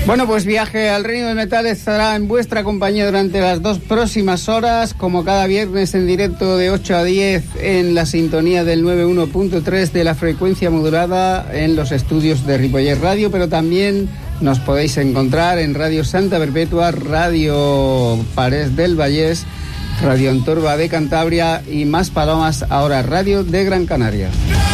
Bueno, pues Viaje al Reino del Metal estará en vuestra compañía durante las 2 próximas horas, como cada viernes en directo de 8 a 10 en la sintonía del 91.3 de la frecuencia modulada en los estudios de Ripollet Radio, pero también nos podéis encontrar en Radio Santa Perpetua, Radio Parés del Vallés, Radio Antorba de Cantabria y Más Palomas, ahora Radio de Gran Canaria.